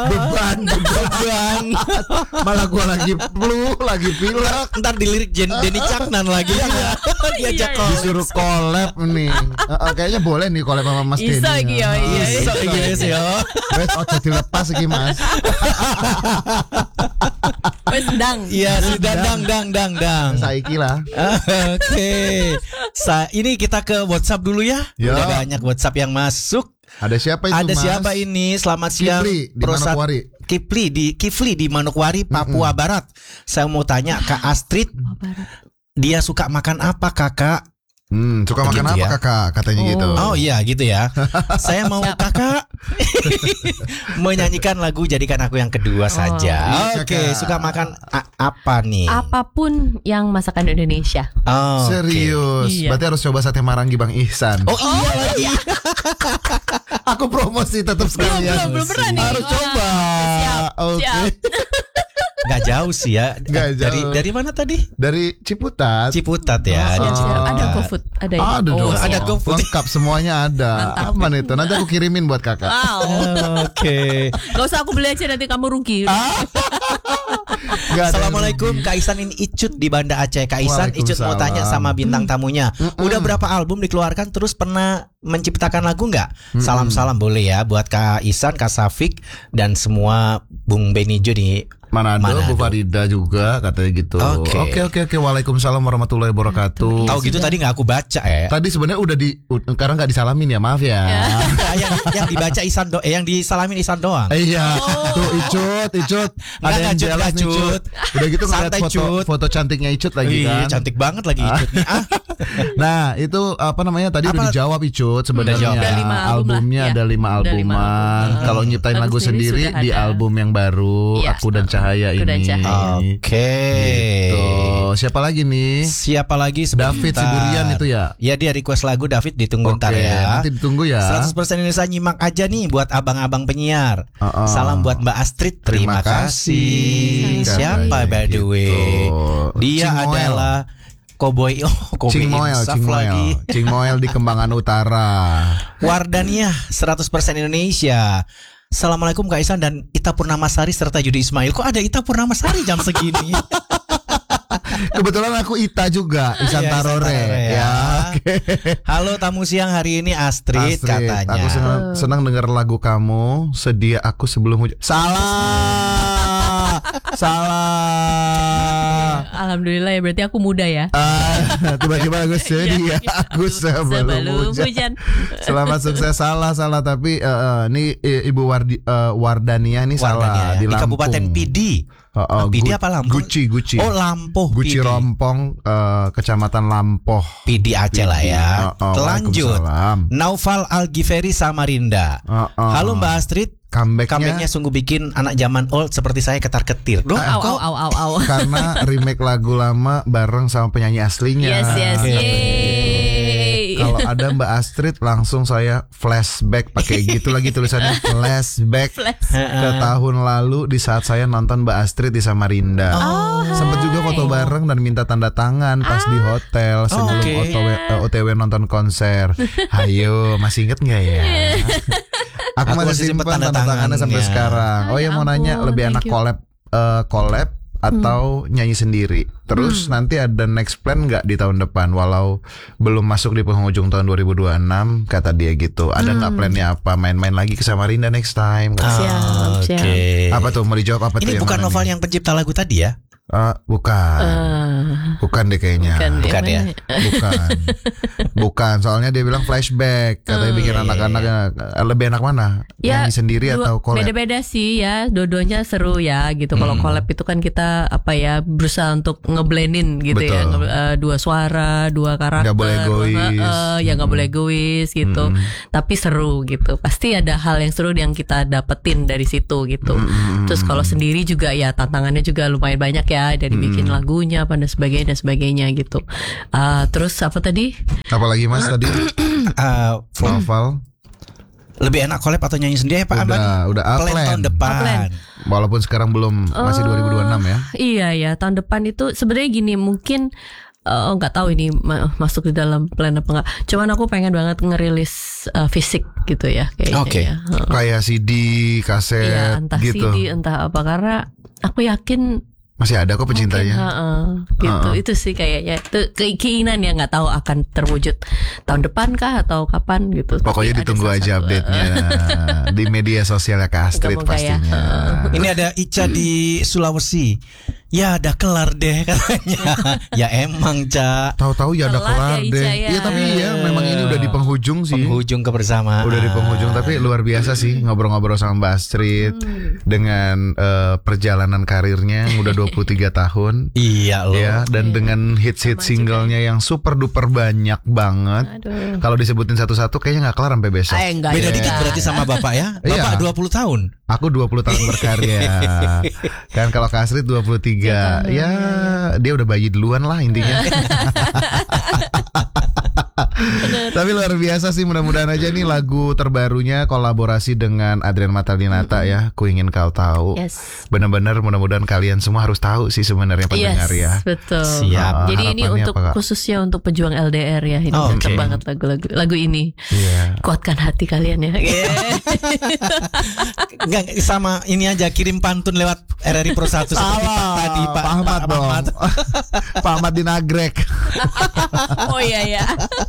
Beban. Malah gue lagi flu, lagi pilek. Ntar dilirik Denny Caknan lagi ya. Diajak collab. Disuruh collab nih. Kayaknya boleh nih collab sama Mas Denny. Iso iki ya. Iso iki ya. Wes ojo dilepas iki Mas. Wes dang. Iya, sudah dang. Saiki lah. Oke. Ini kita ke WhatsApp dulu ya. Ya. Udah banyak WhatsApp yang masuk. Ada siapa itu Ada Mas? siapa ini? Selamat siang. Kifli di Manokwari. Kifli di Manokwari, Papua Barat. Saya mau tanya Kak Astrid, dia suka makan apa Kakak? Suka makan Gitu apa ya? Kakak? Katanya gitu. Oh iya gitu ya. Saya mau Kakak menyanyikan lagu Jadikan Aku Yang Kedua saja. Iya, Oke, Kakak. suka makan apa nih? Apapun yang masakan Indonesia. Oh, oke. Serius. Iya. Berarti harus coba sate Marangi Bang Ihsan. Oh iya lagi. Aku promosi tetap sekalian. Belum pernah nih. Harus Wah, coba. siap, Oke. siap. Gak jauh sih ya. Nggak jauh. Dari mana tadi? Dari Ciputat. Ciputat ya. Oh, di Ciputat. Ada GoFood, ada ya? Ada dong. ada GoFood. Lengkap semuanya ada. Mantap. Aman itu. Nanti aku kirimin buat Kakak. Wow. Oke. Gak usah aku beli aja, nanti kamu rugi. Nggak ada Assalamualaikum yang rugi. Kak Isan, ini Icut di Banda Aceh. Kak Isan, Icut mau tanya sama bintang tamunya. Udah berapa album dikeluarkan, terus pernah menciptakan lagu nggak? Salam-salam boleh ya buat Kak Isan, Kak Safik, dan semua Bung Benijo di Manado, Manado. Bu Farida juga katanya gitu. Oke. Oke. Waalaikumsalam warahmatullahi wabarakatuh. Tahu gitu tadi nggak aku baca ya. Tadi sebenarnya udah sekarang nggak disalamin ya, maaf ya. yang dibaca Isan yang disalamin Isan doang. Iya, tuh Icut. Ada yang Cut, jelas nih Cut. Cut. Udah gitu ngeliat Santai, Cut. foto cantiknya Icut lagi Iya, kan. cantik banget lagi Icut nih. Nah, itu apa namanya tadi udah dijawab Icut sebenarnya. Udah 5 album lah, Albumnya ya. ada 5 Udah 5 albuman. album. Kalau nyiptain Aku lagu sendiri sendiri sudah di ada. album yang baru, Iya. Aku dan Cahaya Aku dan ini. Cahaya. Oke. Gitu. Siapa lagi nih? Siapa lagi sebentar? David Siburian itu ya? Ya, dia request lagu David, ditunggu ntar Oke, ya. nanti ditunggu ya. 100% Indonesia nyimak aja nih buat abang-abang penyiar. Salam buat Mbak Astrid. Terima kasih. Katanya Siapa by the way? gitu. Dia Cing Moel. adalah Cowboy Cing Moel lagi. Cing Moel di Kembangan Utara. Wardania 100% Indonesia. Assalamualaikum Kak Isan dan Ita Purnamasari serta Yudi Ismail. Kok ada Ita Purnamasari jam segini? Kebetulan aku Ita juga, Isan Iya, Tarore ya. Oke. Halo tamu siang hari ini Astrid katanya. Aku senang dengar lagu kamu. Sedia aku sebelum hujan. Salah. Alhamdulillah ya, berarti aku muda ya. Tiba-tiba aku sedia aku sebelum hujan. Selamat sukses. Salah tapi ini Ibu Wardania nih salah ya. di Di Lampung. Kabupaten Pidi. Pidi apa Lampung? Guci. Oh Lampoh. Guci Pidi. Rompong, Kecamatan Lampoh. Pidi Aceh lah ya. Lanjut. Waalaikumsalam. Naufal Al-Ghifari Samarinda. Halo Mbak Astrid. Comebacknya sungguh bikin anak zaman old seperti saya ketar-ketir. Loh, Au. karena remake lagu lama bareng sama penyanyi aslinya. Yes. Yeay. Kalau ada Mbak Astrid langsung saya flashback pakai gitu lagi tulisannya flashback ke tahun lalu di saat saya nonton Mbak Astrid di Samarinda. Sempat juga foto bareng dan minta tanda tangan pas di hotel sebelum OTW nonton konser. Hayo, masih inget nggak ya? Aku masih simpan tanda tangannya sampai sekarang. Oh ya, mau nanya lebih enak collab atau nyanyi sendiri. Terus nanti ada next plan nggak di tahun depan? Walau belum masuk di penghujung tahun 2026 kata dia gitu. Ada nggak plannya apa? Main-main lagi ke Samarinda next time? Siap. Apa tuh, mau dijawab apa tuh? Ini bukan Noval yang pencipta lagu tadi ya? Bukan deh kayaknya. Bukan ya? Bukan. Soalnya dia bilang flashback. Katanya bikin anak-anak lebih enak mana? Ya, nyanyi sendiri atau collab? Beda-beda sih ya. Dua-duanya seru ya gitu. Kalau collab itu kan kita berusaha untuk ngeblendin gitu. Betul. Ya. Dua suara, dua karakter. Gak boleh egois. Gak boleh egois gitu. Tapi seru gitu. Pasti ada hal yang seru yang kita dapetin dari situ gitu. Terus kalau sendiri juga ya tantangannya juga lumayan banyak ya. Dari bikin lagunya dan sebagainya gitu. Terus apa tadi? Apalagi Mas tadi? Novel. Lebih enak collab atau nyanyi sendiri ya Pak Aman? Udah plan tahun depan. Walaupun sekarang belum, masih 2026 ya. Iya ya, tahun depan itu sebenarnya gini, mungkin nggak tahu ini masuk di dalam plan apa enggak. Cuman aku pengen banget ngerilis fisik gitu ya kayaknya. Kayak CD, kaset iya, entah gitu. CD entah apa, karena aku yakin masih ada kok pecintanya. Gitu. Itu sih kayaknya itu keinginan yang nggak tahu akan terwujud tahun depan kah atau kapan gitu. Pokoknya tapi ditunggu aja update-nya di media sosialnya Kak Astrid pastinya. Ini ada Ica di Sulawesi. Ya udah kelar deh katanya. Ya emang Ca. Tahu-tahu ya udah kelar ya, deh. Ica, ya. Iya tapi ya memang ini udah di penghujung sih. Penghujung kebersamaan. Udah di penghujung, tapi luar biasa sih ngobrol-ngobrol sama Mbak Astrid dengan perjalanan karirnya yang udah 23 tahun. Iya loh. Ya, dan dengan hits-hits singlenya yang super duper banyak banget. Kalau disebutin satu-satu kayaknya nggak kelar sampai besok. Beda dikit berarti sama Bapak ya. Bapak 20 tahun. Aku 20 tahun berkarya. Kan kalau Kak Astrid 23. Ya dia udah bayi duluan lah intinya. Tapi luar biasa sih, mudah-mudahan aja nih lagu terbarunya kolaborasi dengan Adrian Matalinata ya, Ku Ingin Kau Tahu. Benar-benar mudah-mudahan kalian semua harus tahu sih sebenarnya pendengar ya. Betul. Siap. Jadi ini untuk khususnya untuk pejuang LDR ya, ini cocok banget lagu ini. Kuatkan hati kalian ya. Enggak, sama ini aja kirim pantun lewat RRI Pro 1 seperti tadi Pak Ahmad dong. Pak Ahmad di Nagrek. Oh iya.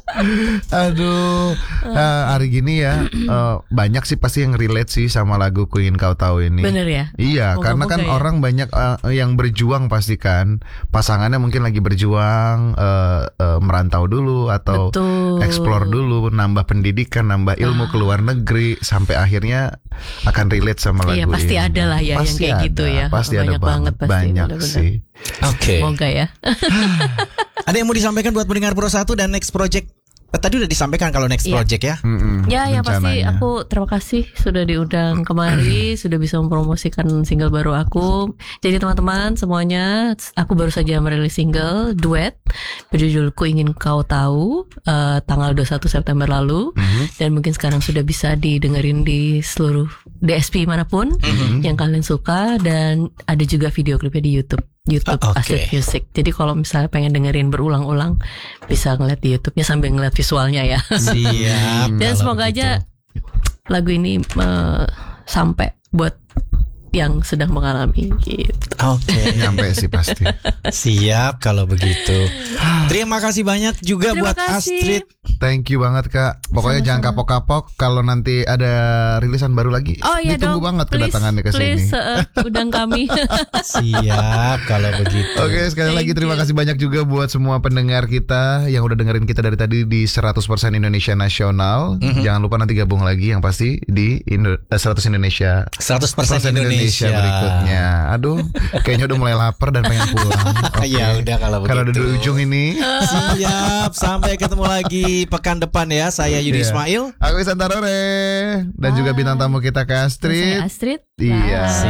Aduh, hari gini ya banyak sih pasti yang relate sih sama lagu Ku Ingin Kau Tahu ini. Bener ya? Iya, karena kan orang banyak yang berjuang pasti kan. Pasangannya mungkin lagi berjuang merantau dulu atau explore dulu, nambah pendidikan, nambah ilmu ke luar negeri, sampai akhirnya akan relate sama lagu ini. Iya, pasti ada lah ya pasti yang kayak gitu ya. Pasti banyak ada banget pasti, banyak bener-bener. sih. Semoga ya. Ada yang mau disampaikan buat pendengar Pro 1 dan next project? Tadi udah disampaikan kalau next project ya. Ya pasti aku terima kasih sudah diundang kemari, sudah bisa mempromosikan single baru aku. Jadi teman-teman semuanya, aku baru saja merilis single duet berjudul Ku Ingin Kau Tahu tanggal 21 September lalu, dan mungkin sekarang sudah bisa didengerin di seluruh DSP manapun yang kalian suka, dan ada juga video klipnya di YouTube Astrid Music. Jadi kalau misalnya pengen dengerin berulang-ulang, bisa ngeliat di YouTube-nya sambil ngeliat visualnya ya. Siap. Dan semoga aja lagu ini sampai buat yang sedang mengalami gitu. Nyampe sih pasti. Siap kalau begitu. Terima kasih banyak juga buat Astrid. Thank you banget Kak. Pokoknya jangan kapok-kapok kalau nanti ada rilisan baru lagi. Ditunggu banget kedatangannya ke sini. Undang kami. Siap kalau begitu. Oke, sekali lagi terima kasih banyak juga buat semua pendengar kita yang udah dengerin kita dari tadi di 100% Indonesia Nasional. Jangan lupa nanti gabung lagi yang pasti di 100 Indonesia. 100% Indonesia berikutnya. Aduh, kayaknya udah mulai lapar dan pengen pulang. Ya udah kalau begitu. Karena udah di ujung ini. Siap, sampai ketemu lagi pekan depan ya. Saya Yudi Ismail. Aku Santarore. Dan juga bintang tamu kita Kak Astrid. Saya Astrid. Iya.